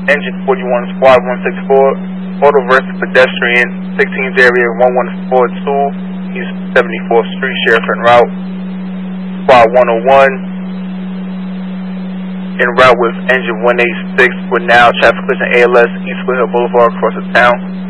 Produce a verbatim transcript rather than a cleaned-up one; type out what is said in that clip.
Engine forty-one, Squad one sixty-four, Auto versus Pedestrian, sixteenth area one one four two, East seventy-fourth Street, Sheriff en route. Squad one oh one, en route with Engine one eighty-six, with now traffic collision A L S, East Foothill Boulevard, across the town.